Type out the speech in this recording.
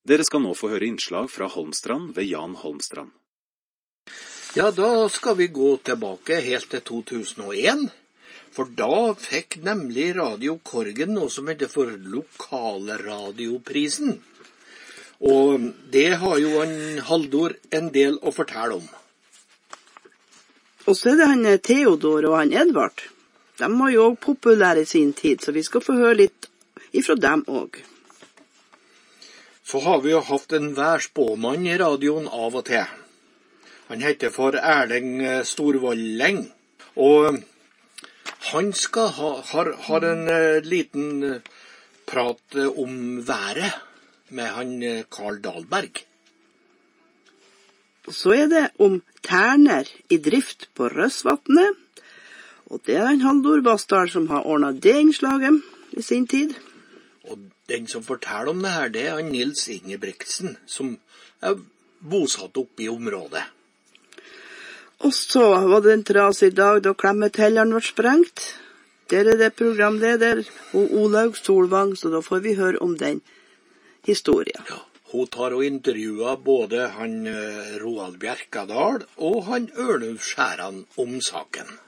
Dere skal nå få høre innslag fra Holmstrand ved Jan Holmstrand. Ja, da skal vi gå tilbake helt til 2001, for da fikk nemlig Radio Korgen noe som heter for Lokalradioprisen. Og det har jo Haldor en del å fortelle om. Og så det han Theodor og han Edvard. De var jo også populære i sin tid, så vi skal få høre litt ifra dem også. Så har vi jo hatt en værspåmann i radioen av og til. Han heter for Erling Storvalleng, og han har en liten prat om været med han Karl Dahlberg. Så det om terner i drift på Røsvatnet, og det han Haldor Bastard som har ordnet det innslaget i sin tid. Og den som forteller om det her, det han Nils Ingebrigtsen, som bosatt oppe i området. Og så var det en trasig dag da Klemmetelleren ble sprengt. Der det programleder, og Olaug Solvang, så da får vi høre om den historien. Ja, hun tar og intervjuer både han Roald Bjerkadal og han Ørnulf Skjæran om saken.